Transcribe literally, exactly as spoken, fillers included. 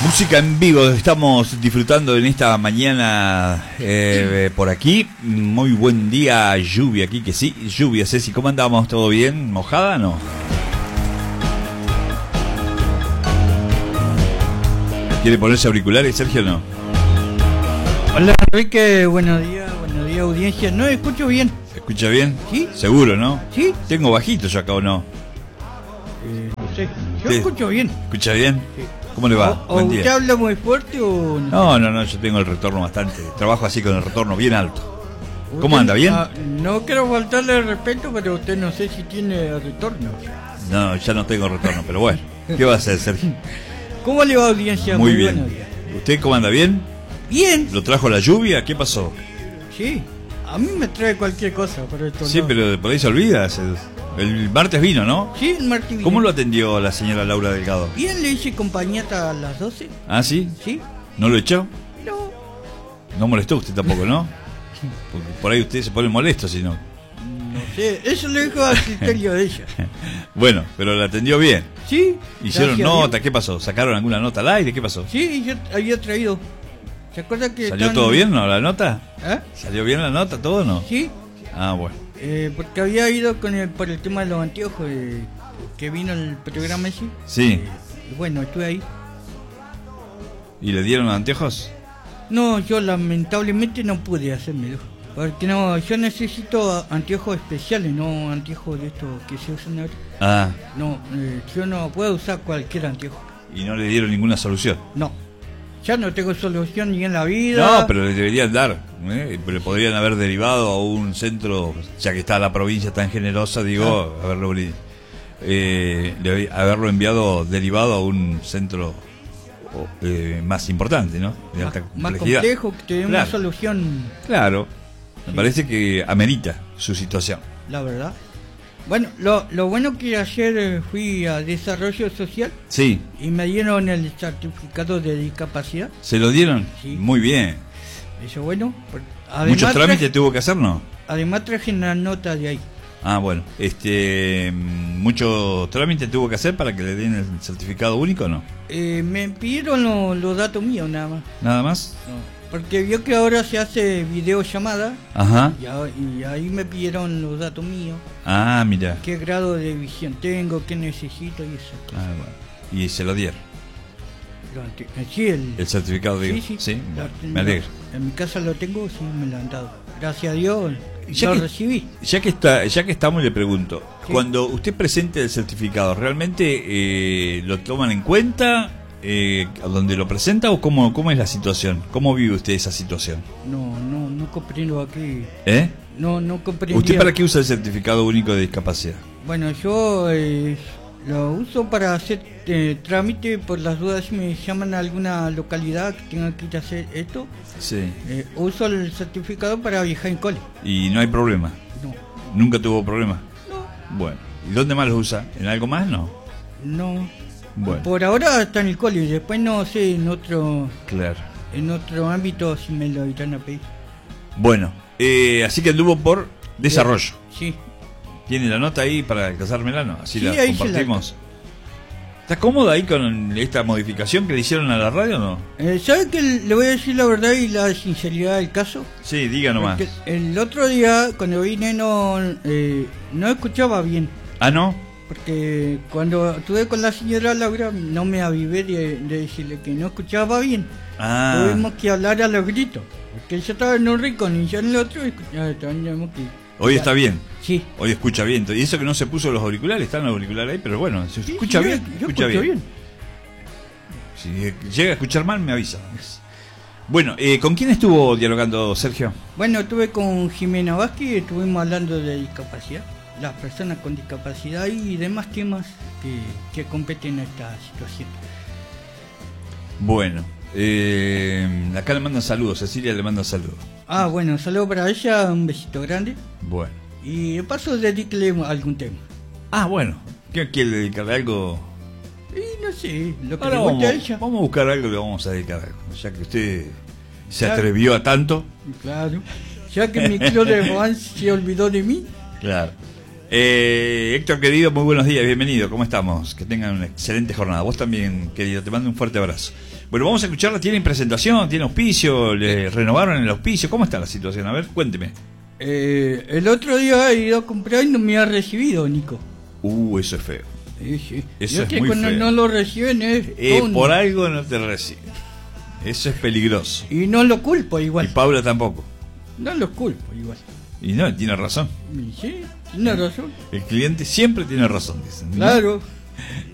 Música en vivo, estamos disfrutando en esta mañana eh, por aquí. Muy buen día, lluvia aquí, que sí, lluvia. Ceci, ¿cómo andamos? ¿Todo bien? ¿Mojada o no? ¿Quiere ponerse auriculares, Sergio, no? Hola, Enrique, buenos días, buenos días, audiencia. No, escucho bien. ¿Escucha bien? ¿Sí? ¿Seguro, no? ¿Sí? ¿Tengo bajito yo acá o no? Eh, no sé, yo Sí. escucho bien. ¿Escucha bien? Sí. ¿Cómo le va? ¿O, o Buen usted día. habla muy fuerte o no? No, no, no, yo tengo el retorno bastante. Trabajo así con el retorno bien alto. Usted- ¿Cómo anda? ¿Bien? Ah, no quiero faltarle el respeto, pero usted no sé si tiene retorno. No, ya no tengo retorno, pero bueno. ¿Qué va a hacer, Sergio? ¿Cómo le va, audiencia? Muy bien. buenos días. ¿Usted cómo anda? ¿Bien? Bien. ¿Lo trajo la lluvia? ¿Qué pasó? Sí, a mí me trae cualquier cosa, pero esto Sí, no. pero por ahí se olvida. se- El martes vino, ¿no? Sí, el Martín. ¿Cómo lo atendió la señora Laura Delgado? Bien, le hice compañía hasta las doce. ¿Ah, sí? ¿Sí? ¿No lo echó? No. No molestó usted tampoco, ¿no? Porque por ahí usted se pone molesto si no. No sé, eso lo dejo al criterio de ella. Bueno, pero la atendió bien. ¿Sí? ¿Hicieron gracias a nota? Dios. ¿Qué pasó? ¿Sacaron alguna nota al aire? ¿Qué pasó? Sí, yo había traído. ¿Se acuerda que ¿Salió están- todo bien, no? ¿La nota? ¿Eh? ¿Salió bien la nota, todo o no? Sí, Ah, bueno. eh, porque había ido con el, por el tema de los anteojos, eh, que vino el programa ese. Sí. Eh, y bueno, estuve ahí. ¿Y le dieron anteojos? No, yo lamentablemente no pude hacérmelo. Porque no, yo necesito anteojos especiales, no anteojos de estos que se usan ahora. Ah, No, eh, yo no puedo usar cualquier anteojo. y no le dieron ninguna solución. No, ya no tengo solución ni en la vida. No, pero le deberían dar. ¿eh? Le podrían haber derivado a un centro, ya que está la provincia tan generosa, digo, haberlo, eh, debe- haberlo enviado derivado a un centro eh, más importante, ¿no? De más, alta más complejidad. complejo, que te dé una Claro. solución. Claro, me Sí. parece que amerita su situación. La verdad. Bueno, lo, lo bueno que ayer eh, fui a Desarrollo Social Sí, y me dieron el certificado de discapacidad. ¿se lo dieron? Sí. Muy bien. Eso bueno. por- Además, ¿Muchos trámites traje, tuvo que hacer, no? además traje una nota de ahí. Ah, bueno. Este, ¿mucho trámite tuvo que hacer para que le den el certificado único o no? Eh, me pidieron lo- los datos míos nada más. ¿Nada más? No, porque vio que ahora se hace videollamada Ajá. y, a- y ahí me pidieron los datos míos. Ah, mira. Qué grado de visión tengo, qué necesito y eso. Ah, bueno. Y se lo dieron. Lo ante- eh, Sí, el, El certificado, digo. Sí, sí. Bueno, Lo- me alegro. En mi casa lo tengo, sí, me lo han dado. Gracias a Dios, Ya lo que- recibí. Ya que está, ya que estamos, le pregunto, Sí. cuando usted presente el certificado, ¿realmente eh, lo toman en cuenta eh, a donde lo presenta o cómo, cómo es la situación? ¿Cómo vive usted esa situación? No, no, no comprendo aquí. ¿Eh? No, no comprendo. ¿Usted para qué usa el certificado único de discapacidad? Bueno, yo eh, lo uso para hacer eh, trámite por las dudas si me llaman a alguna localidad que tenga que ir a hacer esto. Sí. Eh, uso el certificado para viajar en cole. Y no hay problema. No, ¿Nunca tuvo problema? no, Bueno. ¿Y dónde más lo usa? ¿En algo más? No. no. Bueno. Por ahora está en el cole, después no sé en otro, Claro. en otro ámbito si me lo irán a pedir. Bueno, eh, así que anduvo por desarrollo. Sí. ¿Tiene la nota ahí para alcanzármela? No, así Sí, la ahí se la- compartimos. ¿Está cómoda ahí con esta modificación que le hicieron a la radio o no? Eh, ¿Sabe que le voy a decir la verdad y la sinceridad del caso? Sí, diga nomás. Porque el otro día, cuando vine, no, eh, no escuchaba bien. Ah, ¿no? Porque cuando estuve con la señora Laura, no me avivé de, de decirle que no escuchaba bien. Ah, Tuvimos que hablar a los gritos. Porque ella estaba en un rincón y yo en el otro. Y escuchaba, teníamos que... hoy está bien. Sí. Hoy escucha bien. Y eso que no se puso los auriculares, están los auriculares ahí, pero bueno, se Sí, escucha sí, bien. yo- yo escucha escucho bien. Si llega a escuchar mal, me avisa. Bueno, eh, ¿con quién estuvo dialogando, Sergio? Bueno, estuve con Jimena Vázquez y estuvimos hablando de discapacidad. Las personas con discapacidad y demás temas que, que competen a esta situación. Bueno, eh, acá le mandan saludos, Cecilia le manda saludos. Ah, bueno, saludo para ella, un besito grande. Bueno. Y de paso dedíquele algún tema. Ah, bueno. ¿Qué quiere dedicarle algo? Y no sé, lo que Ahora le guste a vamos, ella. vamos a buscar algo que le vamos a dedicar algo, ya que usted se Claro. atrevió a tanto. Claro. Ya que mi club de fans se olvidó de mí. Claro. Eh, Héctor, querido, muy buenos días, bienvenido, ¿cómo estamos? Que tengan una excelente jornada. Vos también, querido, te mando un fuerte abrazo. Bueno, vamos a escucharla, ¿tienen presentación? ¿Tiene auspicio? ¿Le renovaron el auspicio? ¿Cómo está la situación? A ver, cuénteme. Eh, el otro día he ido a comprar y no me ha recibido, Nico. Uh, eso es feo. Sí, sí. Eso Yo es que muy cuando feo. no lo reciben es Eh, un- por algo no te reciben. Eso es peligroso. Y no lo culpo Y igual. Paula tampoco. No lo culpo igual. Y no, tiene razón. Y sí, tiene razón. El cliente siempre tiene razón, dicen, ¿no? Claro.